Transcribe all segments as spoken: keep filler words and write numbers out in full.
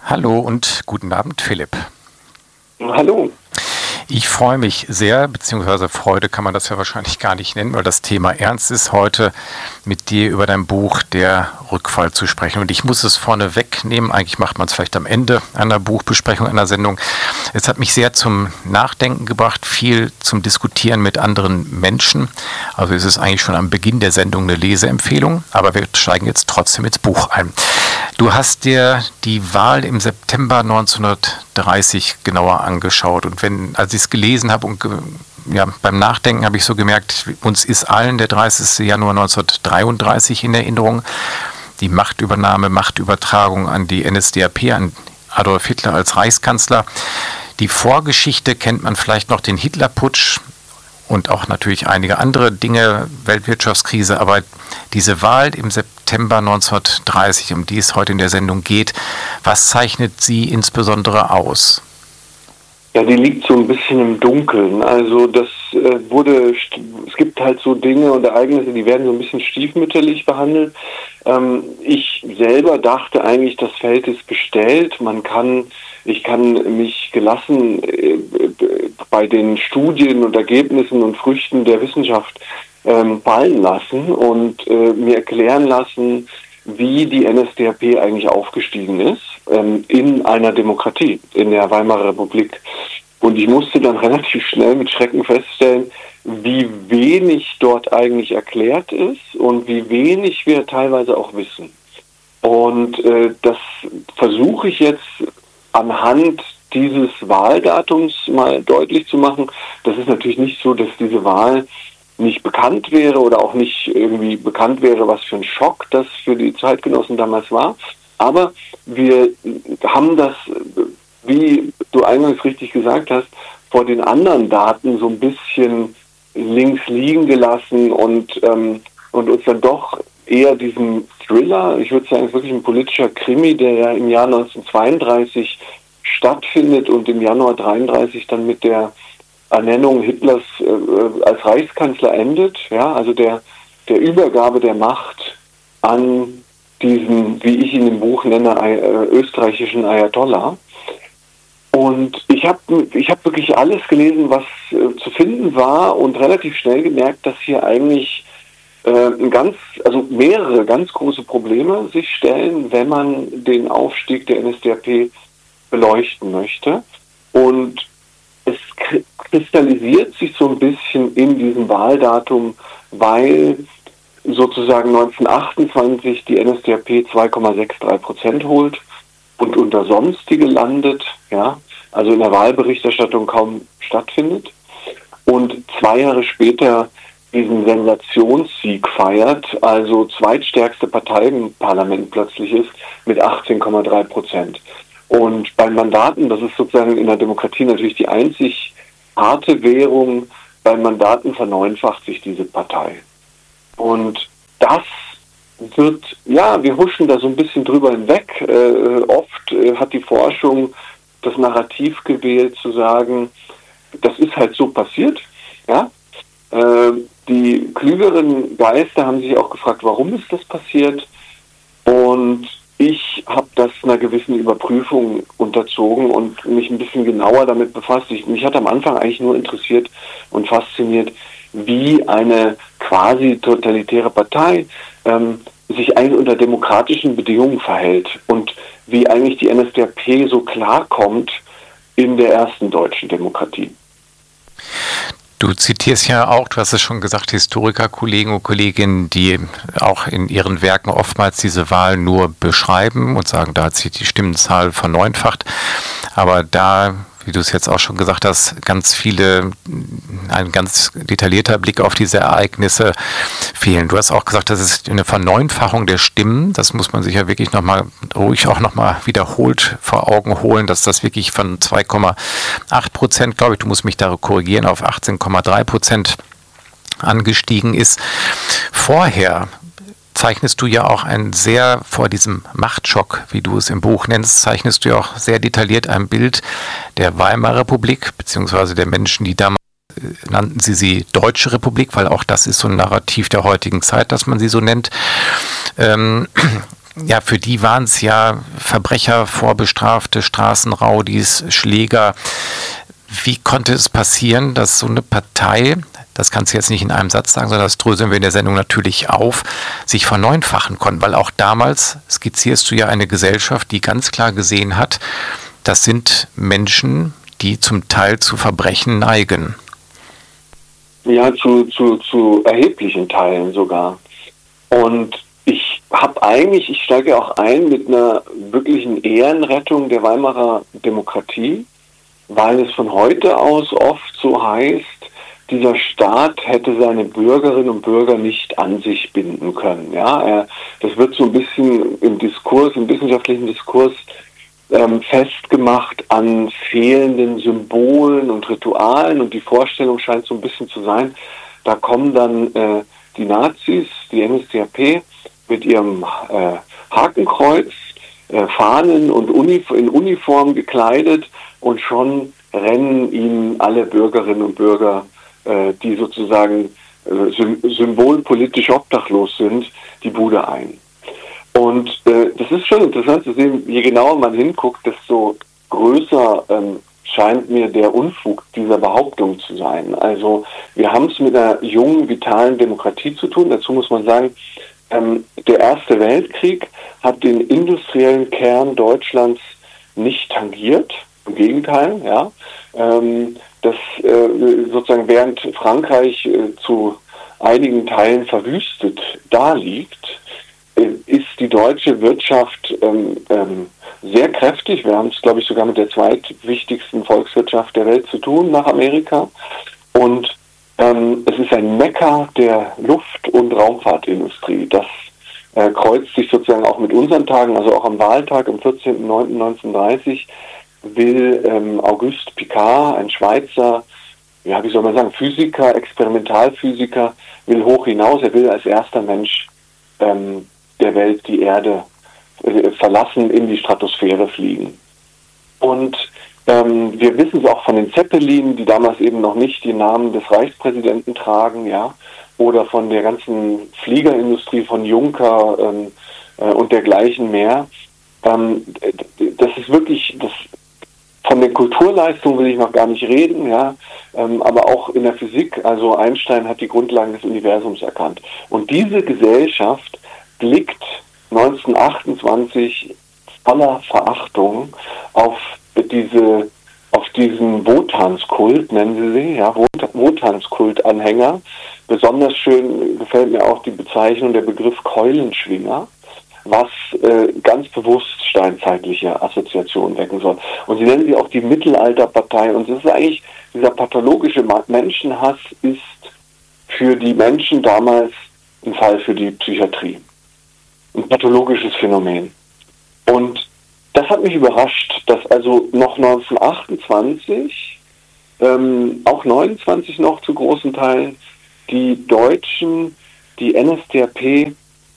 Hallo und guten Abend, Philipp. Hallo. Ich freue mich sehr, beziehungsweise Freude kann man das ja wahrscheinlich gar nicht nennen, weil das Thema ernst ist, heute mit dir über dein Buch Der Rückfall zu sprechen. Und ich muss es vorne wegnehmen, eigentlich macht man es vielleicht am Ende einer Buchbesprechung, einer Sendung. Es hat mich sehr zum Nachdenken gebracht, viel zum Diskutieren mit anderen Menschen. Also es ist eigentlich schon am Beginn der Sendung eine Leseempfehlung, aber wir steigen jetzt trotzdem ins Buch ein. Du hast dir die Wahl im September neunzehnhundertdreißig genauer angeschaut und wenn, als ich es gelesen habe und ja, beim Nachdenken habe ich so gemerkt, uns ist allen der dreißigster Januar neunzehnhundertdreiunddreißig in Erinnerung, die Machtübernahme, Machtübertragung an die N S D A P, an Adolf Hitler als Reichskanzler. Die Vorgeschichte kennt man vielleicht noch, den Hitlerputsch und auch natürlich einige andere Dinge, Weltwirtschaftskrise, aber diese Wahl im September neunzehnhundertdreißig, um die es heute in der Sendung geht, was zeichnet sie insbesondere aus? Ja, die liegt so ein bisschen im Dunkeln. Also das äh, wurde, es gibt halt so Dinge und Ereignisse, die werden so ein bisschen stiefmütterlich behandelt. Ähm, ich selber dachte eigentlich, das Feld ist bestellt. Man kann, ich kann mich gelassen äh, bei den Studien und Ergebnissen und Früchten der Wissenschaft ähm, fallen lassen und äh, mir erklären lassen, wie die N S D A P eigentlich aufgestiegen ist ähm, in einer Demokratie, in der Weimarer Republik. Und ich musste dann relativ schnell mit Schrecken feststellen, wie wenig dort eigentlich erklärt ist und wie wenig wir teilweise auch wissen. Und äh, das versuche ich jetzt anhand dieses Wahldatums mal deutlich zu machen. Das ist natürlich nicht so, dass diese Wahl nicht bekannt wäre oder auch nicht irgendwie bekannt wäre, was für ein Schock das für die Zeitgenossen damals war. Aber wir haben das, wie du eingangs richtig gesagt hast, vor den anderen Daten so ein bisschen links liegen gelassen und, ähm, und uns dann doch eher diesem Thriller, ich würde sagen, es ist wirklich ein politischer Krimi, der ja im Jahr neunzehnhundertzweiunddreißig stattfindet und im Januar neunzehnhundertdreiunddreißig dann mit der Ernennung Hitlers äh, als Reichskanzler endet, ja, also der, der Übergabe der Macht an diesen, wie ich ihn im Buch nenne, äh, österreichischen Ayatollah. Und ich habe ich hab wirklich alles gelesen, was äh, zu finden war und relativ schnell gemerkt, dass hier eigentlich äh, ein ganz, also mehrere ganz große Probleme sich stellen, wenn man den Aufstieg der N S D A P beleuchten möchte. Und es kristallisiert sich so ein bisschen in diesem Wahldatum, weil sozusagen neunzehnhundertachtundzwanzig die N S D A P zwei Komma dreiundsechzig Prozent holt und unter Sonstige landet, ja, also in der Wahlberichterstattung kaum stattfindet und zwei Jahre später diesen Sensationssieg feiert, also zweitstärkste Partei im Parlament plötzlich ist mit achtzehn Komma drei Prozent. Und bei Mandaten, das ist sozusagen in der Demokratie natürlich die einzig harte Währung, bei Mandaten verneunfacht sich diese Partei. Und das wird, ja, wir huschen da so ein bisschen drüber hinweg. Äh, oft äh, hat die Forschung das Narrativ gewählt, zu sagen, das ist halt so passiert. Ja? Äh, die klügeren Geister haben sich auch gefragt, warum ist das passiert? Und ich habe das einer gewissen Überprüfung unterzogen und mich ein bisschen genauer damit befasst. Ich, mich hat am Anfang eigentlich nur interessiert und fasziniert, wie eine quasi totalitäre Partei ähm, sich eigentlich unter demokratischen Bedingungen verhält und wie eigentlich die N S D A P so klarkommt in der ersten deutschen Demokratie. Du zitierst ja auch, du hast es schon gesagt, Historiker, Kollegen und Kolleginnen, die auch in ihren Werken oftmals diese Wahl nur beschreiben und sagen, da hat sich die Stimmenzahl verneunfacht. Aber da, wie du es jetzt auch schon gesagt hast, ganz viele, ein ganz detaillierter Blick auf diese Ereignisse fehlen. Du hast auch gesagt, das ist eine Verneunfachung der Stimmen. Das muss man sich ja wirklich nochmal, ruhig auch nochmal wiederholt vor Augen holen, dass das wirklich von zwei Komma acht Prozent, glaube ich, du musst mich da korrigieren, auf achtzehn Komma drei Prozent angestiegen ist. Vorher zeichnest du ja auch ein sehr, vor diesem Machtschock, wie du es im Buch nennst, zeichnest du ja auch sehr detailliert ein Bild der Weimarer Republik, beziehungsweise der Menschen, die damals, nannten sie sie Deutsche Republik, weil auch das ist so ein Narrativ der heutigen Zeit, dass man sie so nennt. Ähm, ja, für die waren es ja Verbrecher, Vorbestrafte, Straßenraudis, Schläger. Wie konnte es passieren, dass so eine Partei, das kannst du jetzt nicht in einem Satz sagen, sondern das dröseln wir in der Sendung natürlich auf, sich verneunfachen konnten? Weil auch damals skizzierst du ja eine Gesellschaft, die ganz klar gesehen hat, das sind Menschen, die zum Teil zu Verbrechen neigen. Ja, zu, zu, zu erheblichen Teilen sogar. Und ich habe eigentlich, ich steige auch ein mit einer wirklichen Ehrenrettung der Weimarer Demokratie, weil es von heute aus oft so heißt, dieser Staat hätte seine Bürgerinnen und Bürger nicht an sich binden können. Ja, er, das wird so ein bisschen im Diskurs, im wissenschaftlichen Diskurs ähm, festgemacht an fehlenden Symbolen und Ritualen, und die Vorstellung scheint so ein bisschen zu sein, da kommen dann äh, die Nazis, die N S D A P, mit ihrem äh, Hakenkreuz, äh, Fahnen und Unif- in Uniform gekleidet, und schon rennen ihnen alle Bürgerinnen und Bürger, äh, die sozusagen äh, sym- symbolpolitisch obdachlos sind, die Bude ein. Und äh, das ist schon interessant zu sehen, je genauer man hinguckt, desto größer ähm, scheint mir der Unfug dieser Behauptung zu sein. Also wir haben es mit einer jungen, vitalen Demokratie zu tun. Dazu muss man sagen, ähm, der Erste Weltkrieg hat den industriellen Kern Deutschlands nicht tangiert. Im Gegenteil, ja. Ähm, das äh, sozusagen während Frankreich äh, zu einigen Teilen verwüstet daliegt, äh, ist die deutsche Wirtschaft ähm, ähm, sehr kräftig. Wir haben es, glaube ich, sogar mit der zweitwichtigsten Volkswirtschaft der Welt zu tun, nach Amerika. Und ähm, es ist ein Mekka der Luft- und Raumfahrtindustrie. Das äh, kreuzt sich sozusagen auch mit unseren Tagen, also auch am Wahltag am vierzehnten neunten neunzehnhundertdreißig will ähm, Auguste Piccard, ein Schweizer, ja, wie soll man sagen, Physiker, Experimentalphysiker, will hoch hinaus. Er will als erster Mensch ähm, der Welt die Erde äh, verlassen, in die Stratosphäre fliegen. Und ähm, wir wissen es auch von den Zeppelinen, die damals eben noch nicht die Namen des Reichspräsidenten tragen, ja, oder von der ganzen Fliegerindustrie von Juncker ähm, äh, und dergleichen mehr. Ähm, das ist wirklich, das von der Kulturleistung will ich noch gar nicht reden, ja, ähm, aber auch in der Physik, also Einstein hat die Grundlagen des Universums erkannt. Und diese Gesellschaft blickt neunzehnhundertachtundzwanzig voller Verachtung auf diese, auf diesen Wotanskult, nennen sie sie, ja, Wot- Wotanskult-Anhänger. Besonders schön gefällt mir auch die Bezeichnung, der Begriff Keulenschwinger, was äh, ganz bewusst steinzeitliche Assoziationen wecken soll. Und sie nennen sie auch die Mittelalterpartei. Und es ist eigentlich, dieser pathologische Menschenhass ist für die Menschen damals ein Fall für die Psychiatrie. Ein pathologisches Phänomen. Und das hat mich überrascht, dass also noch neunzehnhundertachtundzwanzig, ähm, auch neunundzwanzig noch zu großen Teilen, die Deutschen, die N S D A P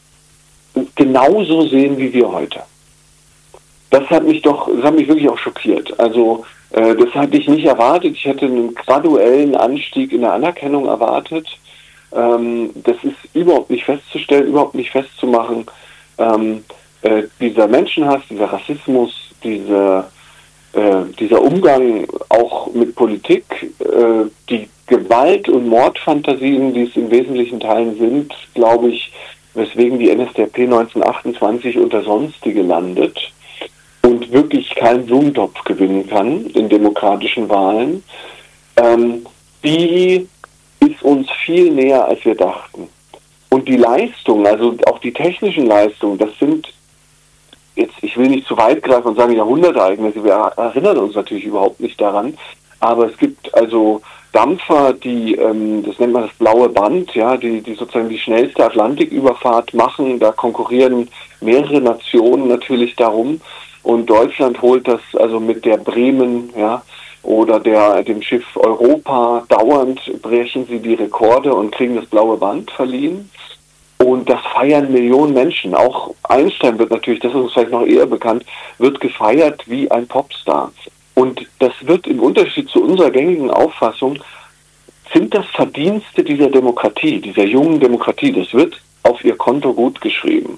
genauso sehen wie wir heute. Das hat mich doch, das hat mich wirklich auch schockiert. Also äh, das hatte ich nicht erwartet. Ich hätte einen graduellen Anstieg in der Anerkennung erwartet. Ähm, das ist überhaupt nicht festzustellen, überhaupt nicht festzumachen. Ähm, äh, dieser Menschenhass, dieser Rassismus, diese, äh, dieser Umgang auch mit Politik, äh, die Gewalt- und Mordfantasien, die es in wesentlichen Teilen sind, glaube ich, weswegen die N S D A P neunzehnhundertachtundzwanzig unter Sonstige landet und wirklich keinen Blumentopf gewinnen kann in demokratischen Wahlen, ähm, die ist uns viel näher, als wir dachten. Und die Leistungen, also auch die technischen Leistungen, das sind jetzt, ich will nicht zu weit greifen und sagen Jahrhundertereignisse, wir erinnern uns natürlich überhaupt nicht daran, aber es gibt also Dampfer, die, ähm, das nennt man das blaue Band, ja, die, die sozusagen die schnellste Atlantiküberfahrt machen. Da konkurrieren mehrere Nationen natürlich darum. Und Deutschland holt das also mit der Bremen, ja, oder der, dem Schiff Europa. Dauernd brechen sie die Rekorde und kriegen das blaue Band verliehen. Und das feiern Millionen Menschen. Auch Einstein wird natürlich, das ist uns vielleicht noch eher bekannt, wird gefeiert wie ein Popstar. Und das wird im Unterschied zu unserer gängigen Auffassung, sind das Verdienste dieser Demokratie, dieser jungen Demokratie. Das wird auf ihr Konto gut geschrieben.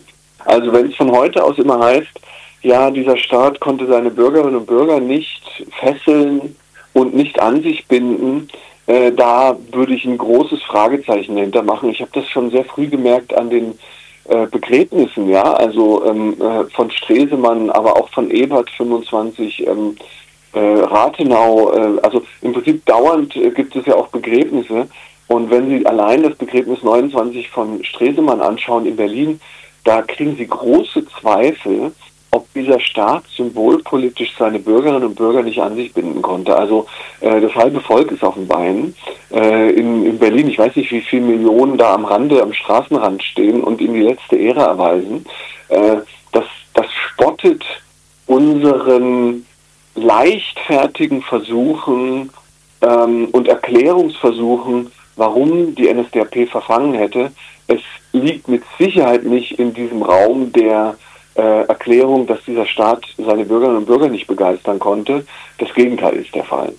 Also wenn es von heute aus immer heißt, ja, dieser Staat konnte seine Bürgerinnen und Bürger nicht fesseln und nicht an sich binden, äh, da würde ich ein großes Fragezeichen dahinter machen. Ich habe das schon sehr früh gemerkt an den äh, Begräbnissen, ja, also ähm, äh, von Stresemann, aber auch von Ebert fünfundzwanzig, ähm, äh, Rathenau, äh, also im Prinzip dauernd äh, gibt es ja auch Begräbnisse. Und wenn Sie allein das Begräbnis neunundzwanzig von Stresemann anschauen in Berlin, da kriegen Sie große Zweifel, ob dieser Staat symbolpolitisch seine Bürgerinnen und Bürger nicht an sich binden konnte. Also äh, das halbe Volk ist auf den Beinen. Äh, in, in Berlin, ich weiß nicht, wie viele Millionen da am Rande, am Straßenrand stehen und ihm die letzte Ehre erweisen. Äh, das, das spottet unseren leichtfertigen Versuchen ähm, und Erklärungsversuchen, warum die N S D A P verfangen hätte. Es liegt mit Sicherheit nicht in diesem Raum der äh, Erklärung, dass dieser Staat seine Bürgerinnen und Bürger nicht begeistern konnte. Das Gegenteil ist der Fall.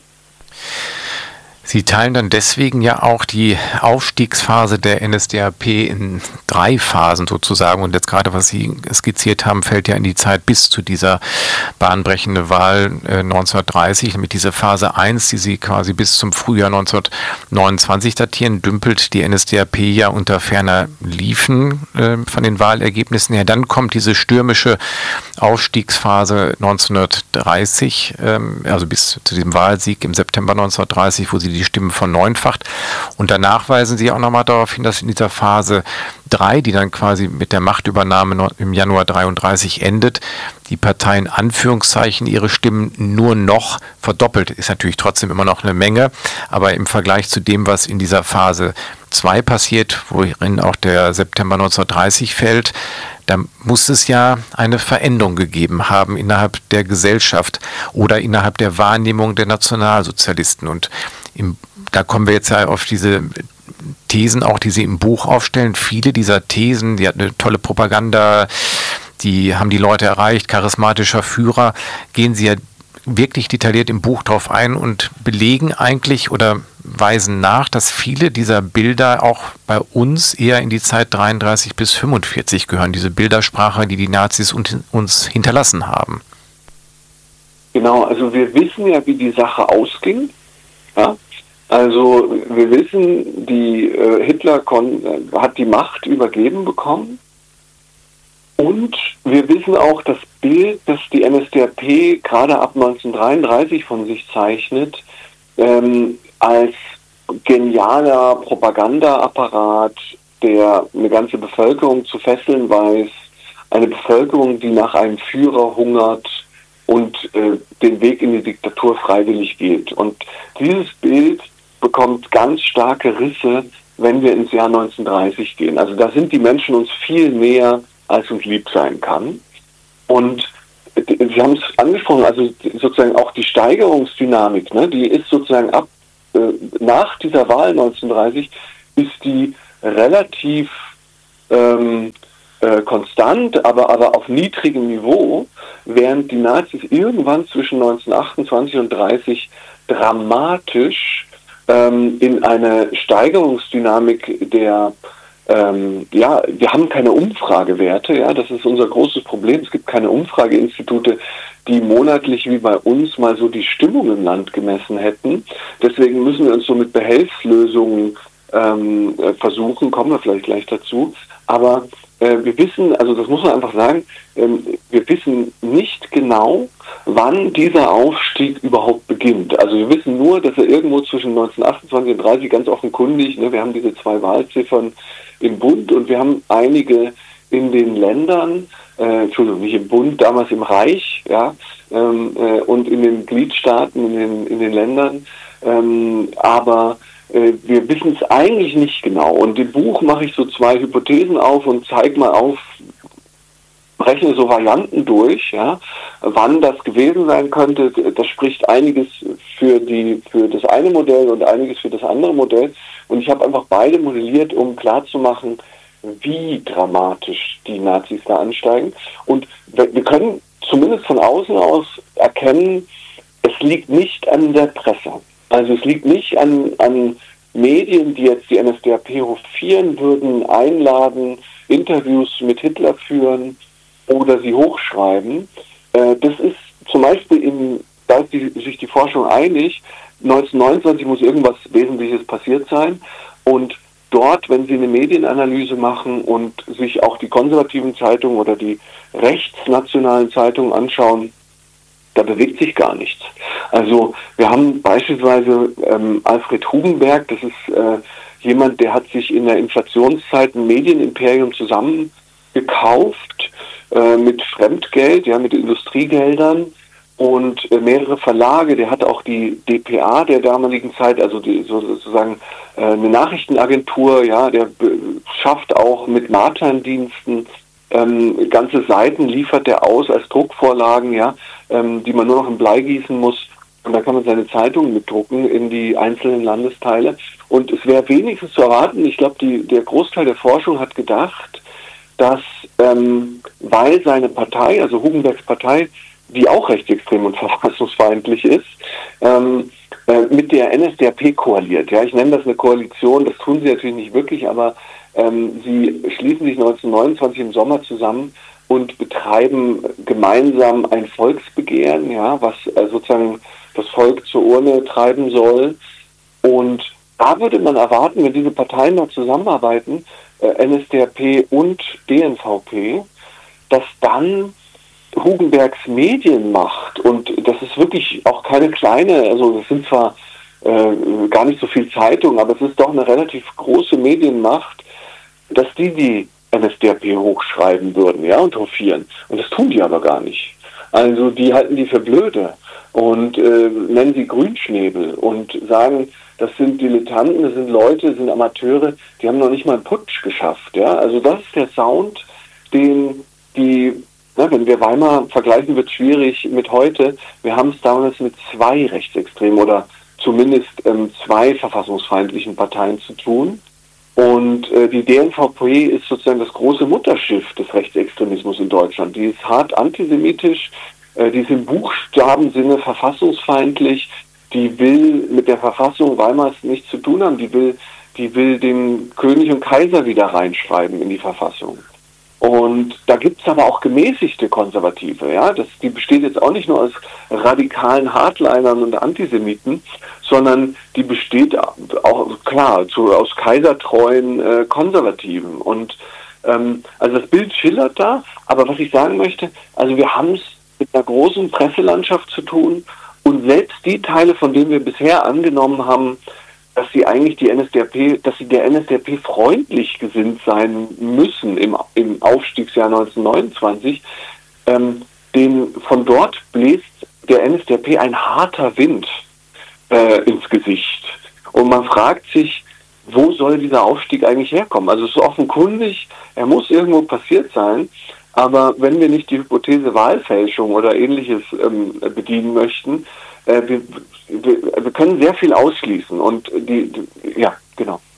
Sie teilen dann deswegen ja auch die Aufstiegsphase der N S D A P in drei Phasen sozusagen. Und jetzt gerade, was Sie skizziert haben, fällt ja in die Zeit bis zu dieser bahnbrechenden Wahl äh, neunzehnhundertdreißig. Mit dieser Phase eins, die Sie quasi bis zum Frühjahr neunzehnhundertneunundzwanzig datieren, dümpelt die N S D A P ja unter ferner Liefen äh, von den Wahlergebnissen her. Dann kommt diese stürmische Aufstiegsphase neunzehnhundertdreißig, ähm, also bis zu diesem Wahlsieg im September neunzehnhundertdreißig, wo sie die Stimmen verneunfacht. Und danach weisen sie auch nochmal darauf hin, dass in dieser Phase drei, die dann quasi mit der Machtübernahme im Januar dreiunddreißig endet, die Partei in Anführungszeichen ihre Stimmen nur noch verdoppelt. Ist natürlich trotzdem immer noch eine Menge, aber im Vergleich zu dem, was in dieser Phase zwei passiert, worin auch der September neunzehnhundertdreißig fällt, da muss es ja eine Veränderung gegeben haben innerhalb der Gesellschaft oder innerhalb der Wahrnehmung der Nationalsozialisten. Und im, da kommen wir jetzt ja auf diese Thesen auch, die Sie im Buch aufstellen. Viele dieser Thesen, die hat eine tolle Propaganda, die haben die Leute erreicht, charismatischer Führer, gehen Sie ja wirklich detailliert im Buch drauf ein und belegen eigentlich oder weisen nach, dass viele dieser Bilder auch bei uns eher in die Zeit dreiunddreißig bis fünfundvierzig gehören, diese Bildersprache, die die Nazis uns hinterlassen haben. Genau, also wir wissen ja, wie die Sache ausging. Ja? Also wir wissen, die äh, Hitler kon- hat die Macht übergeben bekommen. Und wir wissen auch, das Bild, das die N S D A P gerade ab neunzehnhundertdreiunddreißig von sich zeichnet, ähm, als genialer Propagandaapparat, der eine ganze Bevölkerung zu fesseln weiß, eine Bevölkerung, die nach einem Führer hungert und äh, den Weg in die Diktatur freiwillig geht. Und dieses Bild bekommt ganz starke Risse, wenn wir ins Jahr neunzehnhundertdreißig gehen. Also da sind die Menschen uns viel näher, als uns lieb sein kann. Und Sie haben es angesprochen, also sozusagen auch die Steigerungsdynamik, ne, die ist sozusagen ab, äh, nach dieser Wahl neunzehnhundertdreißig ist die relativ ähm, äh, konstant, aber, aber auf niedrigem Niveau, während die Nazis irgendwann zwischen neunzehnhundertachtundzwanzig und dreißig dramatisch ähm, in eine Steigerungsdynamik der Ähm, ja, wir haben keine Umfragewerte, ja, das ist unser großes Problem. Es gibt keine Umfrageinstitute, die monatlich wie bei uns mal so die Stimmung im Land gemessen hätten. Deswegen müssen wir uns so mit Behelfslösungen ähm, versuchen, kommen wir vielleicht gleich dazu. Aber äh, wir wissen, also das muss man einfach sagen, ähm, wir wissen nicht genau, wann dieser Aufstieg überhaupt beginnt. Also wir wissen nur, dass er irgendwo zwischen neunzehnhundertachtundzwanzig und dreißig ganz offenkundig, ne, wir haben diese zwei Wahlziffern im Bund und wir haben einige in den Ländern, äh, Entschuldigung, nicht im Bund, damals im Reich, ja, ähm, äh, und in den Gliedstaaten, in den, in den Ländern, ähm, aber äh, wir wissen es eigentlich nicht genau. Und im Buch mache ich so zwei Hypothesen auf und zeige mal auf, rechne so Varianten durch, ja, wann das gewesen sein könnte. Das spricht einiges für die für das eine Modell und einiges für das andere Modell. Und ich habe einfach beide modelliert, um klarzumachen, wie dramatisch die Nazis da ansteigen. Und wir können zumindest von außen aus erkennen, es liegt nicht an der Presse. Also es liegt nicht an, an Medien, die jetzt die N S D A P hofieren würden, einladen, Interviews mit Hitler führen oder sie hochschreiben. Äh, das ist zum Beispiel, in, da ist die, sich die Forschung einig, neunzehnhundertneunundzwanzig muss irgendwas Wesentliches passiert sein. Und dort, wenn Sie eine Medienanalyse machen und sich auch die konservativen Zeitungen oder die rechtsnationalen Zeitungen anschauen, da bewegt sich gar nichts. Also wir haben beispielsweise ähm, Alfred Hugenberg, das ist äh, jemand, der hat sich in der Inflationszeit ein Medienimperium zusammengekauft äh, mit Fremdgeld, ja, mit Industriegeldern und äh, mehrere Verlage. Der hat auch die D P A der damaligen Zeit, also die, so, sozusagen äh, eine Nachrichtenagentur, ja, der be- schafft auch mit Marterndiensten ähm, ganze Seiten, liefert der aus als Druckvorlagen, ja, ähm, die man nur noch in Blei gießen muss. Und da kann man seine Zeitungen mitdrucken in die einzelnen Landesteile. Und es wäre wenigstens zu erwarten, ich glaube, die, der Großteil der Forschung hat gedacht, dass ähm, weil seine Partei, also Hugenbergs Partei, die auch rechtsextrem und verfassungsfeindlich ist, ähm, äh, mit der N S D A P koaliert. Ja, ich nenne das eine Koalition, das tun sie natürlich nicht wirklich, aber ähm, sie schließen sich neunzehnhundertneunundzwanzig im Sommer zusammen und betreiben gemeinsam ein Volksbegehren, ja, was äh, sozusagen das Volk zur Urne treiben soll. Und da würde man erwarten, wenn diese Parteien noch zusammenarbeiten, äh, N S D A P und D N V P, dass dann Hugenbergs Medienmacht, und das ist wirklich auch keine kleine, also das sind zwar äh, gar nicht so viel Zeitungen, aber es ist doch eine relativ große Medienmacht, dass die die N S D A P hochschreiben würden, ja, und hofieren. Und das tun die aber gar nicht. Also die halten die für blöde und äh, nennen sie Grünschnäbel und sagen, das sind Dilettanten, das sind Leute, das sind Amateure, die haben noch nicht mal einen Putsch geschafft, ja. Also das ist der Sound, den die, na, wenn wir Weimar vergleichen, wird es schwierig mit heute. Wir haben es damals mit zwei Rechtsextremen oder zumindest ähm, zwei verfassungsfeindlichen Parteien zu tun. Und äh, die D N V P ist sozusagen das große Mutterschiff des Rechtsextremismus in Deutschland. Die ist hart antisemitisch, äh, die ist im Buchstabensinne verfassungsfeindlich, die will mit der Verfassung Weimars nichts zu tun haben, die will, die will den König und Kaiser wieder reinschreiben in die Verfassung. Und da gibt es aber auch gemäßigte Konservative, ja. Das, die besteht jetzt auch nicht nur aus radikalen Hardlinern und Antisemiten, sondern die besteht auch, klar, zu, aus kaisertreuen äh, Konservativen. Und ähm, also das Bild schillert da, aber was ich sagen möchte, also wir haben es mit einer großen Presselandschaft zu tun und selbst die Teile, von denen wir bisher angenommen haben, dass sie eigentlich die N S D A P, dass sie der N S D A P freundlich gesinnt sein müssen im, im Aufstiegsjahr neunzehnhundertneunundzwanzig, ähm, den, von dort bläst der N S D A P ein harter Wind äh, ins Gesicht. Und man fragt sich, wo soll dieser Aufstieg eigentlich herkommen? Also es ist offenkundig, er muss irgendwo passiert sein, aber wenn wir nicht die Hypothese Wahlfälschung oder Ähnliches ähm, bedienen möchten, äh, wir, wir, wir können sehr viel ausschließen und die, die ja, genau.